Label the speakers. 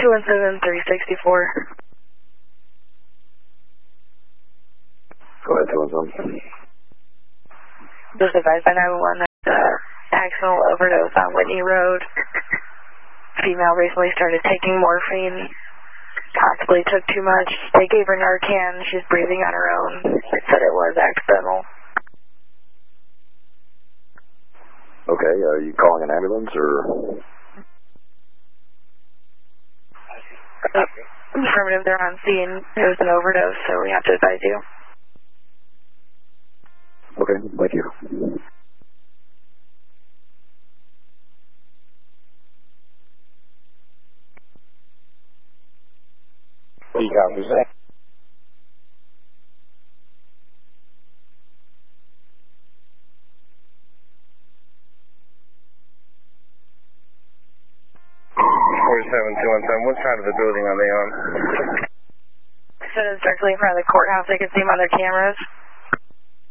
Speaker 1: 217-364.
Speaker 2: Go ahead, 217.
Speaker 1: Just advised by 911 that accidental overdose on Whitney Road. Female recently started taking morphine. Possibly took too much. They gave her Narcan. She's breathing on her own. They said it was accidental.
Speaker 2: Okay, are you calling an ambulance or?
Speaker 1: Affirmative, they're on scene. It was an overdose, so we have to advise you.
Speaker 2: Okay, thank you.
Speaker 3: He copies that. What side of the building are they on?
Speaker 1: So it's directly in front of the courthouse. I can see them on their cameras.